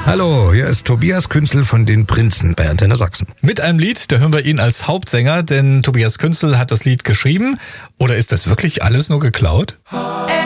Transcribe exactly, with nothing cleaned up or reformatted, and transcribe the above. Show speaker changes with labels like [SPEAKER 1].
[SPEAKER 1] Hallo, hier ist Tobias Künzel von den Prinzen bei Antenne Sachsen.
[SPEAKER 2] Mit einem Lied, da hören wir ihn als Hauptsänger, denn Tobias Künzel hat das Lied geschrieben. Oder ist das wirklich alles nur geklaut?